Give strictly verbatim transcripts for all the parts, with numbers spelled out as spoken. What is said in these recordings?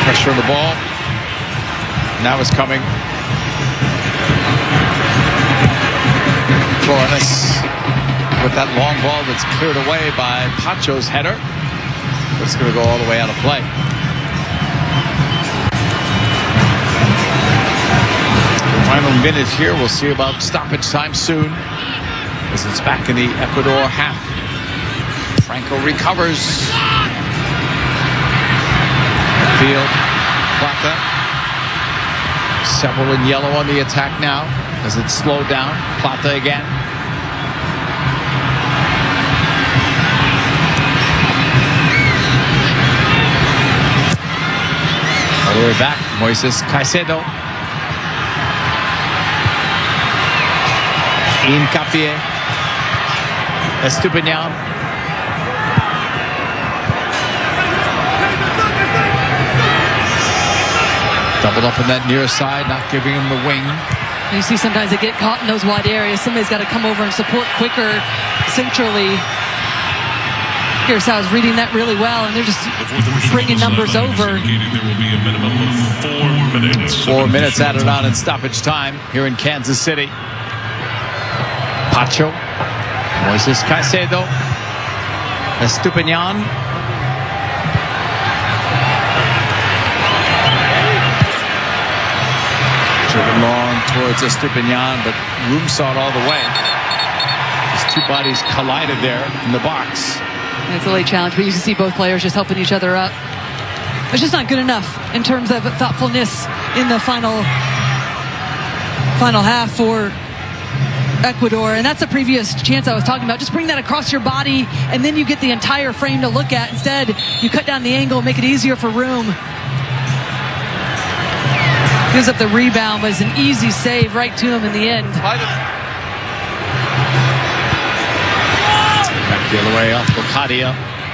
Pressure on the ball. Now it's coming. Flores with that long ball that's cleared away by Pacho's header. But it's going to go all the way out of play. The final minute here. We'll see about stoppage time soon, as it's back in the Ecuador half. Franco recovers. Field. Plata. Several in yellow on the attack now as it's slowed down. Plata again. All the way back. Moises Caicedo. Hincapié. Estupiñán. Doubled up on that near side, not giving him the wing. You see sometimes they get caught in those wide areas. Somebody's got to come over and support quicker centrally. Curaçao is reading that really well, and they're just bringing numbers over. There will be a minimum of four minutes. Four minutes added on in stoppage time here in Kansas City. Pacho. Moises Caicedo. Estupiñán. Driven long towards Estupiñán, but room saw it all the way. These two bodies collided there in the box. And it's a late challenge, but you can see both players just helping each other up. It's just not good enough in terms of thoughtfulness in the final final half for Ecuador, and that's the previous chance I was talking about. Just bring that across your body, and then you get the entire frame to look at. Instead, you cut down the angle, make it easier for Room. Gives up the rebound, but it's an easy save right to him in the end. Back the other way off Bocadia.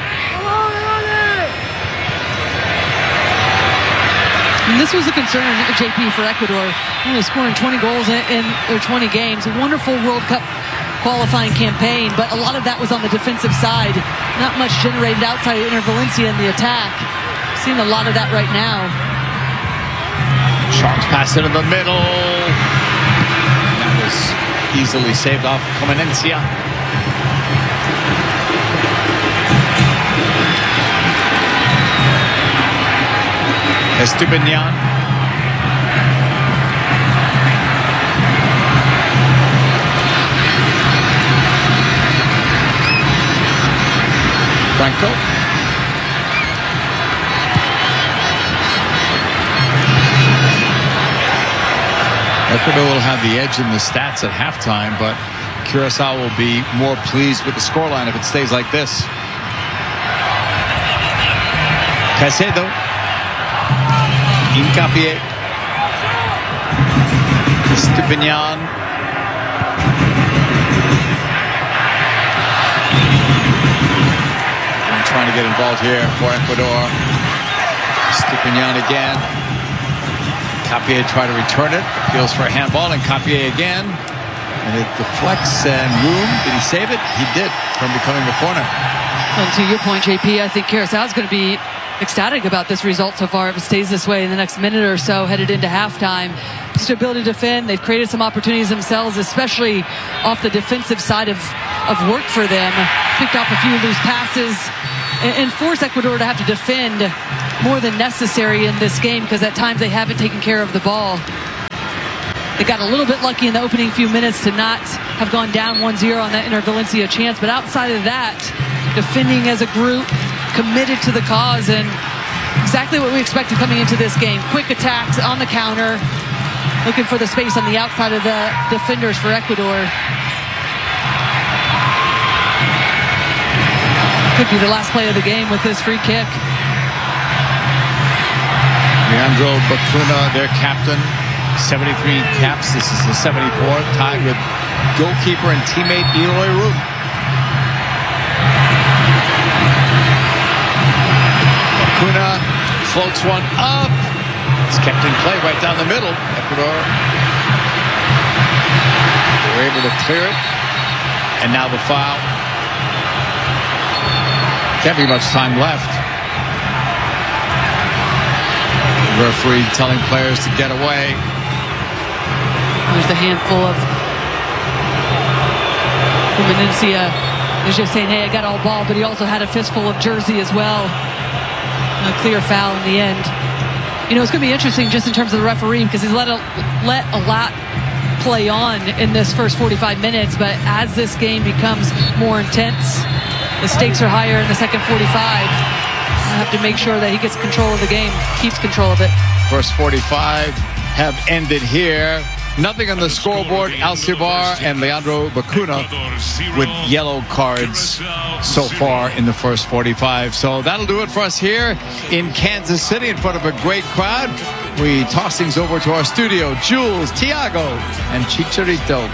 And this was a concern, J P, for Ecuador. Only scoring twenty goals in, in their twenty games. A wonderful World Cup qualifying campaign, but a lot of that was on the defensive side. Not much generated outside of Inter Valencia in the attack. Seeing a lot of that right now. Sharks pass it in the middle. That was easily saved off Comenencia. Estupiñán. Franco. Ecuador will have the edge in the stats at halftime, but Curaçao will be more pleased with the scoreline if it stays like this. Caicedo. Hincapié. Estupiñán. I'm trying to get involved here for Ecuador. Estupiñán again. Capié tried to return it. Appeals for a handball, and Capié again. And it deflects, and Room, did he save it? He did, from becoming a corner. And to your point, J P, I think Curaçao is going to be ecstatic about this result so far if it stays this way in the next minute or so headed into halftime. Just their ability to defend. They've created some opportunities themselves, especially off the defensive side of, of work for them. Picked off a few loose passes and, and forced Ecuador to have to defend more than necessary in this game because at times they haven't taken care of the ball. They got a little bit lucky in the opening few minutes to not have gone down one zero on that Inter Valencia chance, but outside of that, defending as a group, committed to the cause, and exactly what we expected coming into this game. Quick attacks on the counter, looking for the space on the outside of the defenders for Ecuador. Could be the last play of the game with this free kick. Leandro Bacuna, their captain, seventy-three caps. This is the seventy-fourth, tied with goalkeeper and teammate Eloy Room. Bacuna floats one up. It's kept in play right down the middle. Ecuador, they were able to clear it. And now the foul. Can't be much time left. Referee telling players to get away. There's a handful of Fluminense is just saying, hey, I got all ball, but he also had a fistful of jersey as well. And a clear foul in the end. You know, it's going to be interesting just in terms of the referee because he's let a, let a lot play on in this first forty-five minutes, but as this game becomes more intense, the stakes are higher in the second forty-five. I have to make sure that he gets control of the game, keeps control of it. First forty-five have ended here. Nothing on the scoreboard. Alcibar and Leandro Bacuna with yellow cards so far in the first forty-five. So that'll do it for us here in Kansas City in front of a great crowd. We toss things over to our studio. Jules, Tiago, and Chicharito.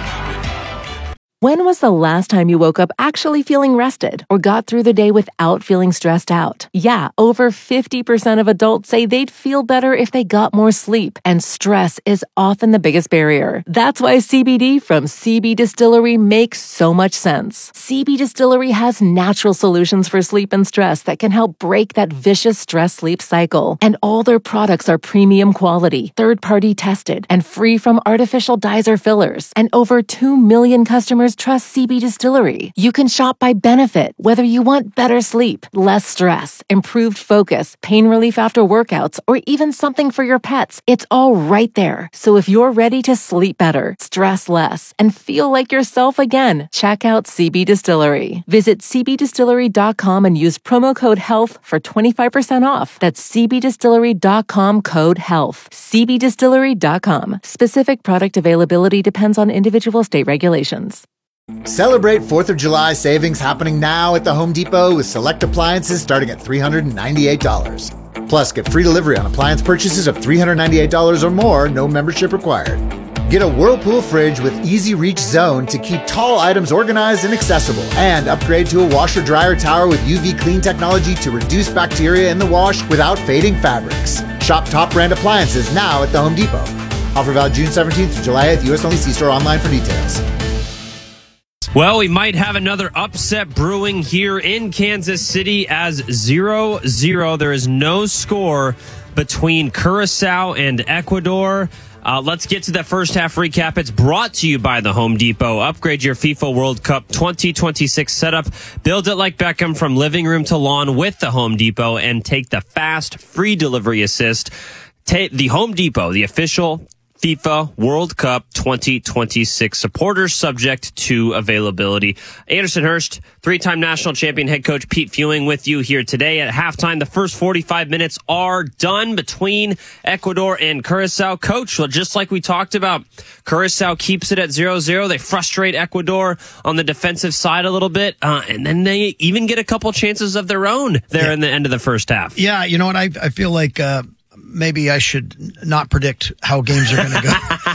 When was the last time you woke up actually feeling rested or got through the day without feeling stressed out? Yeah, over fifty percent of adults say they'd feel better if they got more sleep, and stress is often the biggest barrier. That's why C B D from C B Distillery makes so much sense. C B Distillery has natural solutions for sleep and stress that can help break that vicious stress-sleep cycle. And all their products are premium quality, third-party tested, and free from artificial dyes or fillers. And over two million customers trust C B Distillery. You can shop by benefit, whether you want better sleep, less stress, improved focus, pain relief after workouts, or even something for your pets. It's all right there. So if you're ready to sleep better, stress less, and feel like yourself again, check out C B Distillery. Visit c b distillery dot com and use promo code HEALTH for twenty-five percent off. That's c b distillery dot com code HEALTH. c b distillery dot com. Specific product availability depends on individual state regulations. Celebrate fourth of July savings happening now at the Home Depot with select appliances starting at three hundred ninety-eight dollars. Plus, get free delivery on appliance purchases of three hundred ninety-eight dollars or more, no membership required. Get a Whirlpool fridge with easy reach zone to keep tall items organized and accessible. And upgrade to a washer-dryer tower with U V clean technology to reduce bacteria in the wash without fading fabrics. Shop top brand appliances now at the Home Depot. Offer valid June seventeenth to July eighth. U S only. See store online for details. Well, we might have another upset brewing here in Kansas City as zero zero. There is no score between Curacao and Ecuador. Uh, let's get to the first half recap. It's brought to you by the Home Depot. Upgrade your FIFA World Cup twenty twenty-six setup. Build it like Beckham from living room to lawn with the Home Depot and take the fast, free delivery assist. Take the Home Depot, the official FIFA World Cup twenty twenty-six supporters, subject to availability. Anderson Hurst, three-time national champion head coach Pete Fewing with you here today. At halftime, the first forty-five minutes are done between Ecuador and Curacao. Coach, well, just like we talked about, Curacao keeps it at zero zero. They frustrate Ecuador on the defensive side a little bit, uh, and then they even get a couple chances of their own there yeah. in the end of the first half. Yeah, you know what? I, I feel like... Uh maybe I should not predict how games are going to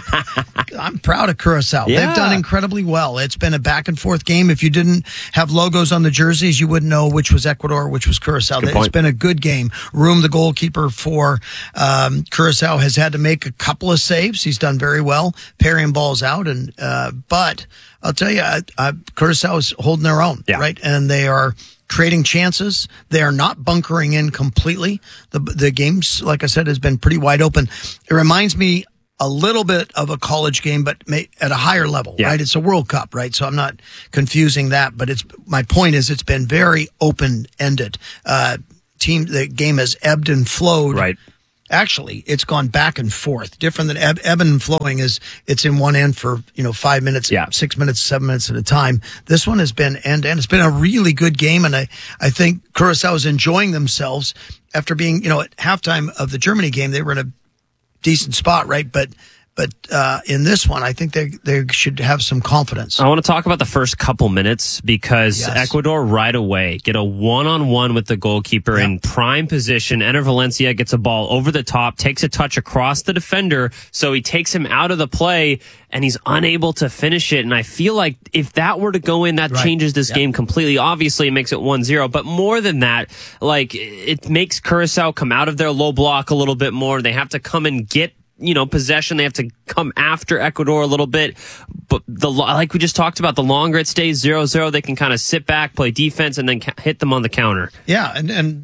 go. I'm proud of Curacao. Yeah. They've done incredibly well. It's been a back and forth game. If you didn't have logos on the jerseys, you wouldn't know which was Ecuador, which was Curacao. It's been a good game. Room, the goalkeeper for um, Curacao, has had to make a couple of saves. He's done very well, parrying balls out. And uh, but I'll tell you, I, I, Curacao is holding their own, yeah. right? And they are creating chances. They are not bunkering in completely. The the games, like I said, has been pretty wide open. It reminds me a little bit of a college game, but may, at a higher level, yeah. right? It's a World Cup, right? So I'm not confusing that, but it's my point is it's been very open-ended. Uh, team, the game has ebbed and flowed. Right. Actually, it's gone back and forth. Different than ebb, ebb and flowing is it's in one end for, you know, five minutes, yeah. six minutes, seven minutes at a time. This one has been end to end. It's been a really good game, and I, I think Curacao is enjoying themselves after being, you know, at halftime of the Germany game, they were in a decent spot, right? But But uh, in this one, I think they they should have some confidence. I want to talk about the first couple minutes because yes. Ecuador right away get a one-on-one with the goalkeeper yeah. in prime position. Enter Valencia gets a ball over the top, takes a touch across the defender, so he takes him out of the play, and he's unable to finish it. And I feel like if that were to go in, that right. changes this yeah. game completely. Obviously, it makes it one zero, but more than that, like it makes Curacao come out of their low block a little bit more. They have to come and get you know, possession. They have to come after Ecuador a little bit. But the like we just talked about, the longer it stays zero zero, they can kind of sit back, play defense, and then ca- hit them on the counter. Yeah, and, and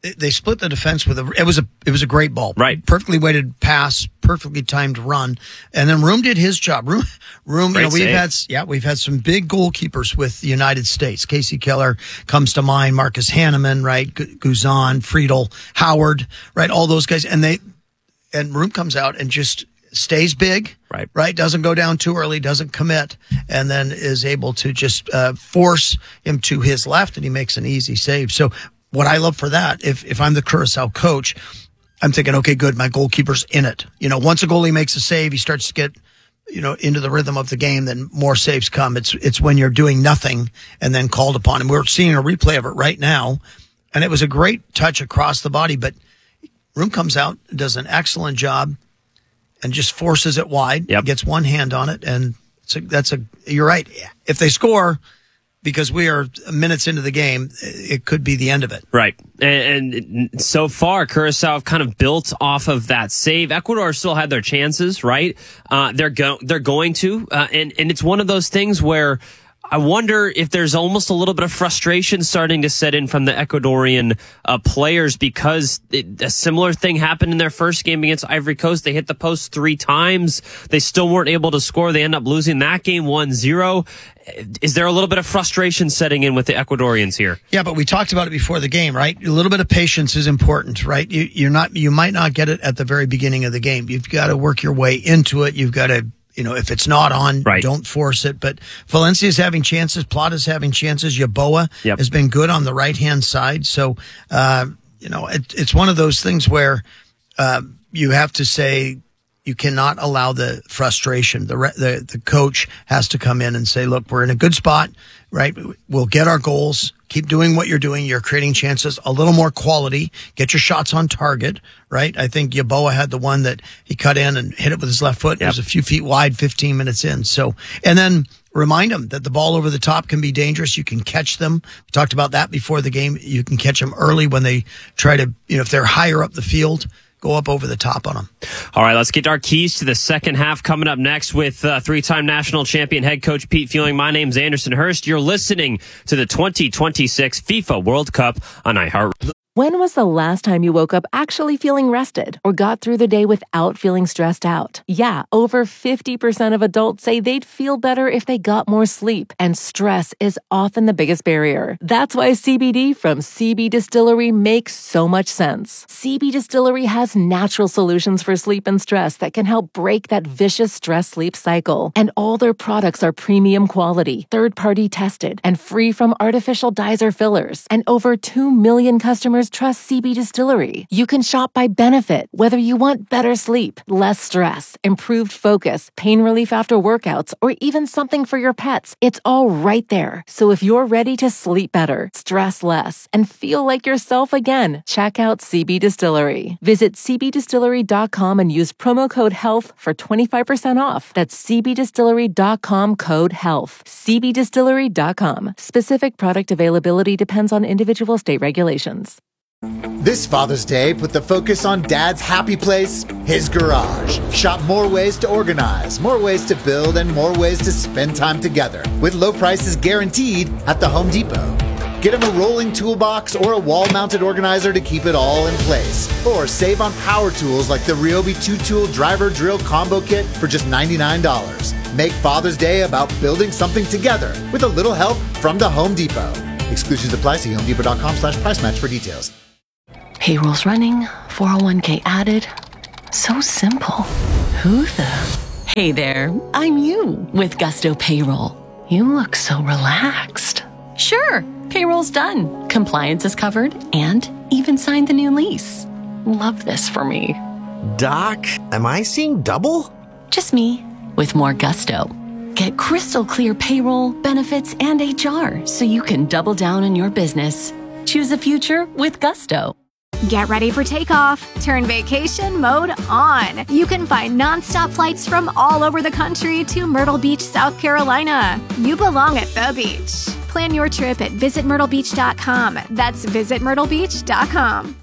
they, they split the defense with a. It was a it was a great ball, right? Perfectly weighted pass, perfectly timed run, and then Room did his job. Room, Room. Great you know, we've save. had yeah, we've had some big goalkeepers with the United States. Casey Keller comes to mind. Marcus Hanneman, right? G- Guzan, Friedel, Howard, right? All those guys, and they and Room comes out and just stays big, right? Right, doesn't go down too early, doesn't commit, and then is able to just uh, force him to his left, and he makes an easy save. So what I love for that, if if I'm the Curacao coach, I'm thinking, okay, good, my goalkeeper's in it. You know, once a goalie makes a save, he starts to get, you know, into the rhythm of the game, then more saves come. It's it's when you're doing nothing and then called upon. And we're seeing a replay of it right now, and it was a great touch across the body, but Room comes out, does an excellent job, and just forces it wide, yep. Gets one hand on it, and it's a, that's a, you're right. If they score, because we are minutes into the game, it could be the end of it. Right. And, and so far, Curacao have kind of built off of that save. Ecuador still had their chances, right? Uh, they're go- they're going to, uh, and, and it's one of those things where I wonder if there's almost a little bit of frustration starting to set in from the Ecuadorian uh, players, because it, a similar thing happened in their first game against Ivory Coast. They hit the post three times. They still weren't able to score. They end up losing that game one zero. Is there a little bit of frustration setting in with the Ecuadorians here? Yeah, but we talked about it before the game, right? A little bit of patience is important, right? You, you're not, you might not get it at the very beginning of the game. You've got to work your way into it. You've got to, you know, if it's not on, right. Don't force it. But Valencia's having chances. Plata's having chances. Yaboa yep. has been good on the right-hand side. So, uh, you know, it, it's one of those things where uh, you have to say you cannot allow the frustration. The, re- the the coach has to come in and say, look, we're in a good spot, right? We'll get our goals. Keep doing what you're doing. You're creating chances, a little more quality. Get your shots on target, right? I think Yaboa had the one that he cut in and hit it with his left foot. Yep. It was a few feet wide, fifteen minutes in. So, and then remind them that the ball over the top can be dangerous. You can catch them. We talked about that before the game. You can catch them early when they try to, you know, if they're higher up the field, go up over the top on them. All right, let's get our keys to the second half coming up next with uh, three-time national champion head coach Pete Fewing. My name's Anderson Hurst. You're listening to the twenty twenty-six FIFA World Cup on iHeart. When was the last time you woke up actually feeling rested or got through the day without feeling stressed out? Yeah, over fifty percent of adults say they'd feel better if they got more sleep, and stress is often the biggest barrier. That's why C B D from C B Distillery makes so much sense. C B Distillery has natural solutions for sleep and stress that can help break that vicious stress-sleep cycle. And all their products are premium quality, third-party tested, and free from artificial dyes or fillers. And over two million customers trust C B Distillery. You can shop by benefit, whether you want better sleep, less stress, improved focus, pain relief after workouts, or even something for your pets. It's all right there. So if you're ready to sleep better, stress less, and feel like yourself again, check out C B Distillery. Visit c b distillery dot com and use promo code HEALTH for twenty-five percent off. That's c b distillery dot com code HEALTH. c b distillery dot com. Specific product availability depends on individual state regulations. This Father's Day, put the focus on Dad's happy place, his garage. Shop more ways to organize, more ways to build, and more ways to spend time together, with low prices guaranteed at the Home Depot. Get him a rolling toolbox or a wall-mounted organizer to keep it all in place. Or save on power tools like the Ryobi two-tool driver drill combo kit for just ninety-nine dollars. Make Father's Day about building something together with a little help from the Home Depot. Exclusions apply. See homedepot.com slash price match for details. Payroll's running, four oh one k added. So simple. Who the? Hey there, I'm you with Gusto Payroll. You look so relaxed. Sure, payroll's done. Compliance is covered and even signed the new lease. Love this for me. Doc, am I seeing double? Just me with more gusto. Get crystal clear payroll, benefits, and H R so you can double down on your business. Choose a future with Gusto. Get ready for takeoff. Turn vacation mode on. You can find nonstop flights from all over the country to Myrtle Beach, South Carolina. You belong at the beach. Plan your trip at visit myrtle beach dot com. That's visit myrtle beach dot com.